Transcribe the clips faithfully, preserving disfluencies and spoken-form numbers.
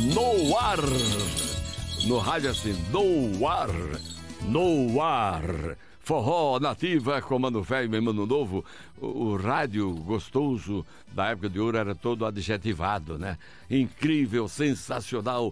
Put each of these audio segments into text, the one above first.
no ar. No rádio assim, no ar, no ar. Forró Nativa, Comando Velho e Mano Novo. O, o rádio gostoso da época de ouro era todo adjetivado, né? Incrível, sensacional,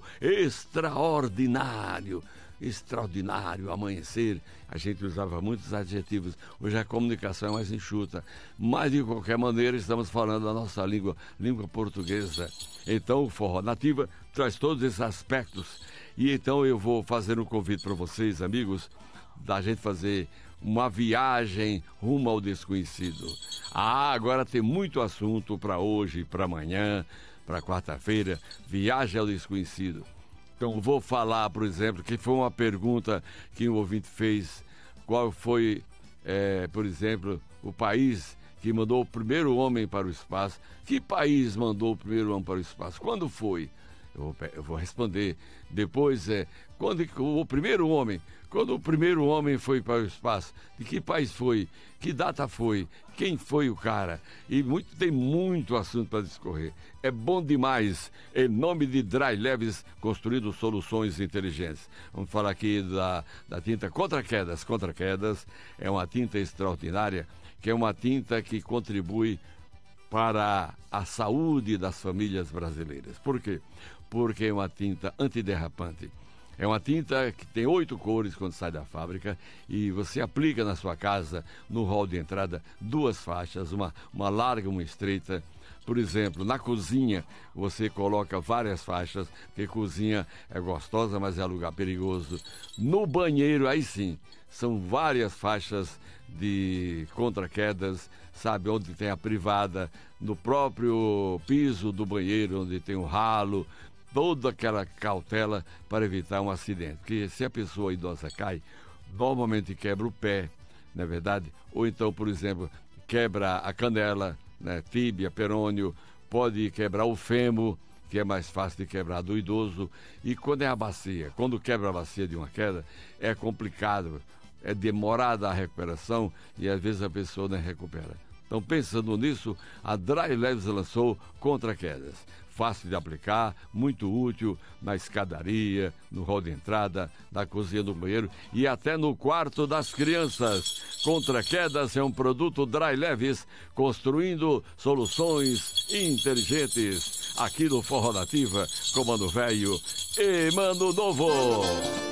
extraordinário. Extraordinário, amanhecer. A gente usava muitos adjetivos. Hoje a comunicação é mais enxuta. Mas, de qualquer maneira, estamos falando a nossa língua, língua portuguesa. Então, o Forró Nativa traz todos esses aspectos. E então eu vou fazer um convite para vocês, amigos, da gente fazer uma viagem rumo ao desconhecido. Ah, agora tem muito assunto para hoje, para amanhã, para quarta-feira. Viagem ao desconhecido. Então vou falar, por exemplo, que foi uma pergunta que um ouvinte fez, qual foi, é, por exemplo, o país que mandou o primeiro homem para o espaço. Que país mandou o primeiro homem para o espaço? Quando foi? Eu vou, eu vou responder. Depois, é, quando o primeiro homem, quando o primeiro homem foi para o espaço, de que país foi? Que data foi? Quem foi o cara? E muito, tem muito assunto para discorrer. É bom demais. Em nome de Dry Leves, construindo soluções inteligentes. Vamos falar aqui da, da tinta Contra Quedas. Contra Quedas é uma tinta extraordinária, que é uma tinta que contribui para a saúde das famílias brasileiras. Por quê? Porque é uma tinta antiderrapante. É uma tinta que tem oito cores quando sai da fábrica e você aplica na sua casa, no hall de entrada, duas faixas, uma, uma larga e uma estreita. Por exemplo, na cozinha você coloca várias faixas, porque cozinha é gostosa, mas é lugar perigoso. No banheiro, aí sim, são várias faixas de contra-quedas, sabe, onde tem a privada, no próprio piso do banheiro, onde tem o ralo, toda aquela cautela para evitar um acidente. Porque se a pessoa idosa cai, normalmente quebra o pé, não é verdade? Ou então, por exemplo, quebra a canela, né, tíbia, perônio, pode quebrar o fêmur, que é mais fácil de quebrar do idoso. E quando é a bacia, quando quebra a bacia de uma queda, é complicado, é demorada a recuperação e às vezes a pessoa não recupera. Então, pensando nisso, a Dry Leves lançou Contra Quedas. Fácil de aplicar, muito útil na escadaria, no hall de entrada, na cozinha do banheiro e até no quarto das crianças. Contra Quedas é um produto Dry Leves, construindo soluções inteligentes. Aqui no Forró Nativa, Comando Velho e Mano Novo.